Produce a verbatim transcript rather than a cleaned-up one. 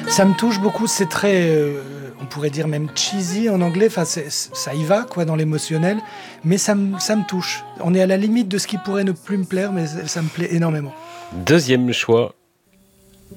Ça me touche beaucoup, c'est très, euh, on pourrait dire même cheesy en anglais, enfin, c'est, ça y va quoi dans l'émotionnel, mais ça me, ça me touche. On est à la limite de ce qui pourrait ne plus me plaire, mais ça me plaît énormément. Deuxième choix,